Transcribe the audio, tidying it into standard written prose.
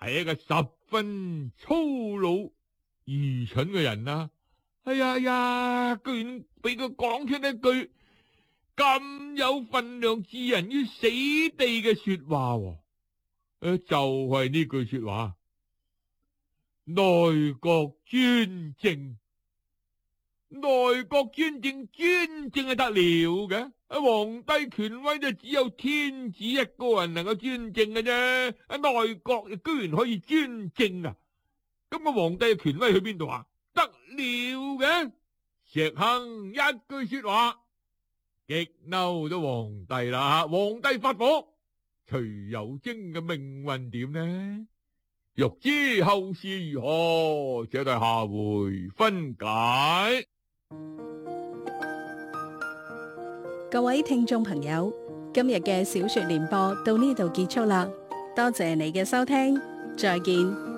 係一個十分粗魯愚蠢嘅人啊！哎呀，居然俾佢講出一句咁有分量置人於死地嘅說話喎。就係呢句說話，內閣專政。內閣專政，專政係得了嘅。皇帝權威就只有天子一個人能夠專政嘅啫。內閣居然可以專政啊！咁個皇帝嘅權威去邊度啊？得了嘅。石亨一句說話，激嬲咗皇帝啦。皇帝發火，徐有貞嘅命運點呢？欲知後事如何，且待下回分解。 各位聽眾朋友，今日嘅小說聯播到呢度結束啦，多謝你嘅收聽，再見。